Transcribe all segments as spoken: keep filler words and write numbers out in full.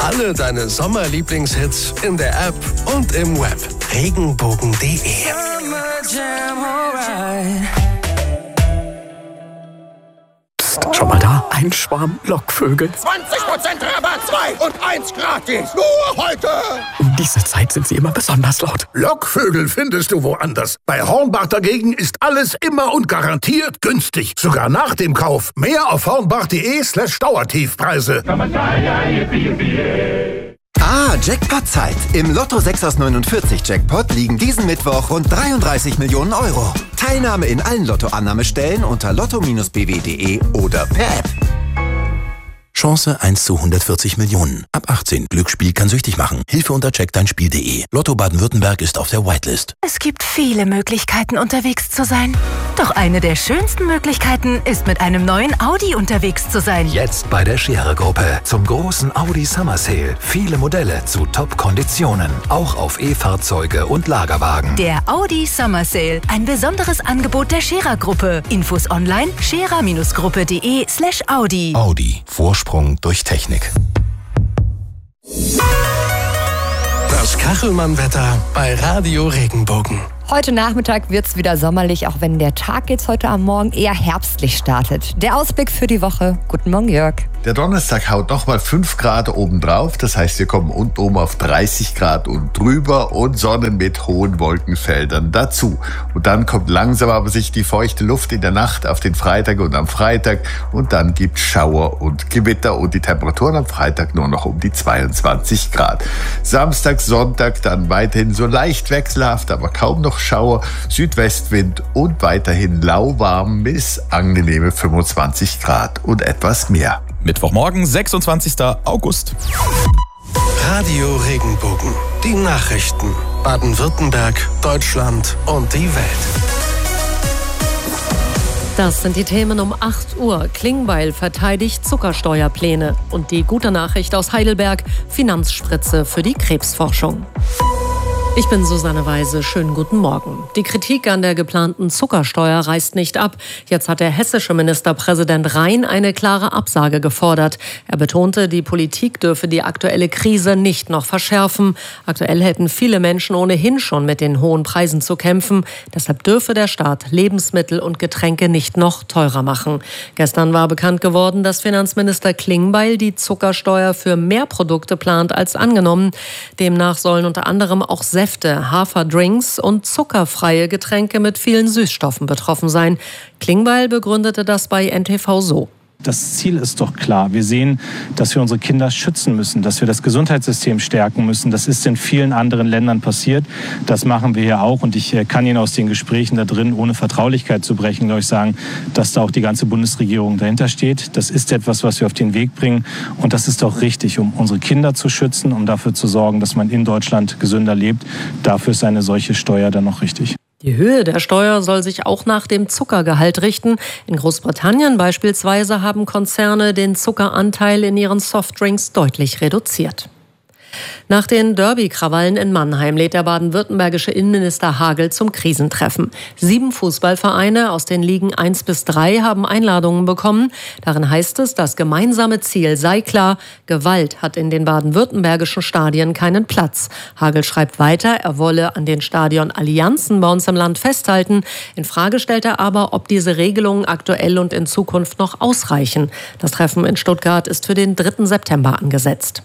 Alle deine Sommerlieblingshits in der App und im Web. Regenbogen punkt de. Psst, schon mal da? Ein Schwarm Lockvögel. zwanzig Prozent Rabatt, zwei und eins gratis. Nur heute. Um diese Zeit sind sie immer besonders laut. Lockvögel findest du woanders. Bei Hornbach dagegen ist alles immer und garantiert günstig. Sogar nach dem Kauf. Mehr auf hornbach punkt de slash Dauertiefpreise. Ah, Jackpot-Zeit. Im Lotto sechs aus neunundvierzig Jackpot liegen diesen Mittwoch rund dreiunddreißig Millionen Euro. Teilnahme in allen Lottoannahmestellen unter lotto Bindestrich b w punkt de oder per App. Chance eins zu hundertvierzig Millionen. Ab achtzehn. Glücksspiel kann süchtig machen. Hilfe unter check dein Spiel punkt de. Lotto Baden-Württemberg ist auf der Whitelist. Es gibt viele Möglichkeiten, unterwegs zu sein. Doch eine der schönsten Möglichkeiten ist, mit einem neuen Audi unterwegs zu sein. Jetzt bei der Scherer-Gruppe zum großen Audi Summer Sale. Viele Modelle zu Top-Konditionen. Auch auf E-Fahrzeuge und Lagerwagen. Der Audi Summer Sale. Ein besonderes Angebot der Scherer-Gruppe. Infos online scherer-gruppe.de slash Audi. Audi. Vorsprung durch Technik. Das Kachelmann-Wetter bei Radio Regenbogen. Heute Nachmittag wird es wieder sommerlich, auch wenn der Tag jetzt heute am Morgen eher herbstlich startet. Der Ausblick für die Woche. Guten Morgen, Jörg. Der Donnerstag haut nochmal fünf Grad obendrauf. Das heißt, wir kommen unten oben auf dreißig Grad und drüber und Sonne mit hohen Wolkenfeldern dazu. Und dann kommt langsam aber sich die feuchte Luft in der Nacht auf den Freitag und am Freitag. Und dann gibt Schauer und Gewitter und die Temperaturen am Freitag nur noch um die zweiundzwanzig Grad. Samstag, Sonntag dann weiterhin so leicht wechselhaft, aber kaum noch Schauer, Südwestwind und weiterhin lauwarm bis angenehme fünfundzwanzig Grad und etwas mehr. Mittwochmorgen, sechsundzwanzigster August. Radio Regenbogen. Die Nachrichten. Baden-Württemberg, Deutschland und die Welt. Das sind die Themen um acht Uhr. Klingbeil verteidigt Zuckersteuerpläne. Und die gute Nachricht aus Heidelberg, Finanzspritze für die Krebsforschung. Ich bin Susanne Weise. Schönen guten Morgen. Die Kritik an der geplanten Zuckersteuer reißt nicht ab. Jetzt hat der hessische Ministerpräsident Rhein eine klare Absage gefordert. Er betonte, die Politik dürfe die aktuelle Krise nicht noch verschärfen. Aktuell hätten viele Menschen ohnehin schon mit den hohen Preisen zu kämpfen. Deshalb dürfe der Staat Lebensmittel und Getränke nicht noch teurer machen. Gestern war bekannt geworden, dass Finanzminister Klingbeil die Zuckersteuer für mehr Produkte plant als angenommen. Demnach sollen unter anderem auch Säfte, Haferdrinks und zuckerfreie Getränke mit vielen Süßstoffen betroffen sein. Klingbeil begründete das bei N T V so. Das Ziel ist doch klar. Wir sehen, dass wir unsere Kinder schützen müssen, dass wir das Gesundheitssystem stärken müssen. Das ist in vielen anderen Ländern passiert. Das machen wir hier auch. Und ich kann Ihnen aus den Gesprächen da drin, ohne Vertraulichkeit zu brechen, glaube ich, sagen, dass da auch die ganze Bundesregierung dahinter steht. Das ist etwas, was wir auf den Weg bringen. Und das ist auch richtig, um unsere Kinder zu schützen, um dafür zu sorgen, dass man in Deutschland gesünder lebt. Dafür ist eine solche Steuer dann noch richtig. Die Höhe der Steuer soll sich auch nach dem Zuckergehalt richten. In Großbritannien beispielsweise haben Konzerne den Zuckeranteil in ihren Softdrinks deutlich reduziert. Nach den Derby-Krawallen in Mannheim lädt der baden-württembergische Innenminister Hagel zum Krisentreffen. Sieben Fußballvereine aus den Ligen eins bis drei haben Einladungen bekommen. Darin heißt es, das gemeinsame Ziel sei klar: Gewalt hat in den baden-württembergischen Stadien keinen Platz. Hagel schreibt weiter, er wolle an den Stadion Allianzen bei uns im Land festhalten. In Frage stellt er aber, ob diese Regelungen aktuell und in Zukunft noch ausreichen. Das Treffen in Stuttgart ist für den dritten September angesetzt.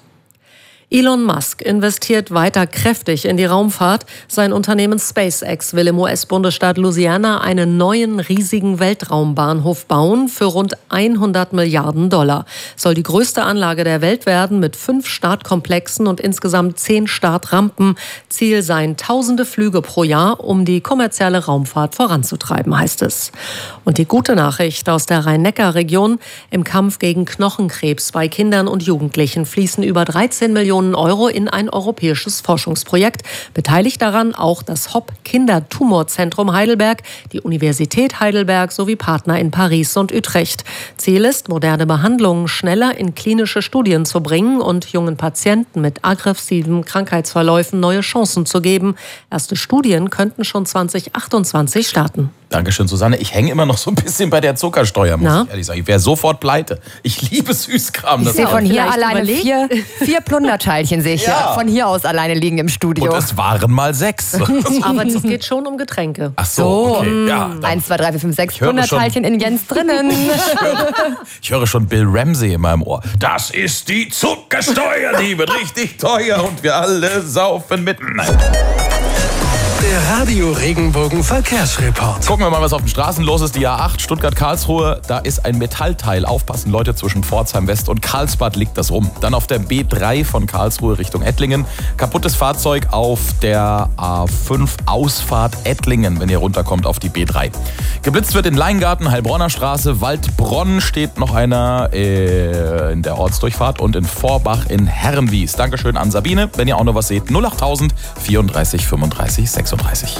Elon Musk investiert weiter kräftig in die Raumfahrt. Sein Unternehmen SpaceX will im U S-Bundesstaat Louisiana einen neuen riesigen Weltraumbahnhof bauen für rund hundert Milliarden Dollar. Soll die größte Anlage der Welt werden mit fünf Startkomplexen und insgesamt zehn Startrampen. Ziel seien tausende Flüge pro Jahr, um die kommerzielle Raumfahrt voranzutreiben, heißt es. Und die gute Nachricht aus der Rhein-Neckar-Region: Im Kampf gegen Knochenkrebs bei Kindern und Jugendlichen fließen über dreizehn Millionen Euro in ein europäisches Forschungsprojekt. Beteiligt daran auch das Hopp Kindertumorzentrum Heidelberg, die Universität Heidelberg sowie Partner in Paris und Utrecht. Ziel ist, moderne Behandlungen schneller in klinische Studien zu bringen und jungen Patienten mit aggressiven Krankheitsverläufen neue Chancen zu geben. Erste Studien könnten schon zwanzig achtundzwanzig starten. Dankeschön, Susanne. Ich hänge immer noch so ein bisschen bei der Zuckersteuer, muss Na? ich ehrlich sagen. Ich wäre sofort pleite. Ich liebe Süßkram. Ich Das sehe auch. von hier vielleicht alleine überlegt. vier, vier Plunderteilchen sehe ich Ja. hier, von hier aus alleine liegen im Studio. Und es waren mal sechs. Aber es geht schon um Getränke. Ach so, okay. Ja, dann- Eins, zwei, drei, vier, fünf, sechs höre Plunderteilchen in Jens drinnen. Ich höre schon Bill Ramsey in meinem Ohr. Das ist die Zuckersteuer, die wird richtig teuer und wir alle saufen mit. Nein. Der Radio Regenbogen Verkehrsreport. Gucken wir mal, was auf den Straßen los ist. Die A acht Stuttgart-Karlsruhe, da ist ein Metallteil. Aufpassen, Leute, zwischen Pforzheim West und Karlsbad liegt das rum. Dann auf der B drei von Karlsruhe Richtung Ettlingen. Kaputtes Fahrzeug auf der A fünf Ausfahrt Ettlingen, wenn ihr runterkommt auf die B drei. Geblitzt wird in Leingarten, Heilbronner Straße, Waldbronn steht noch einer äh, in der Ortsdurchfahrt und in Vorbach in Herrenwies. Dankeschön an Sabine. Wenn ihr auch noch was seht, null achttausend vierunddreißig fünfunddreißig sechsunddreißig.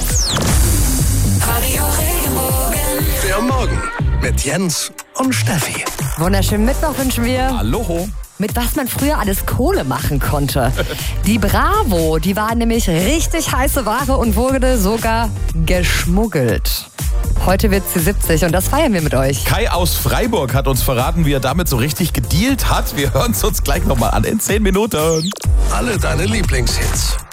Der Morgen mit Jens und Steffi. Wunderschönen Mittwoch wünschen wir. Hallo. Mit was man früher alles Kohle machen konnte. Die Bravo, die war nämlich richtig heiße Ware und wurde sogar geschmuggelt. Heute wird sie siebzig und das feiern wir mit euch. Kai aus Freiburg hat uns verraten, wie er damit so richtig gedealt hat. Wir hören es uns gleich nochmal an in zehn Minuten. Alle deine Lieblingshits.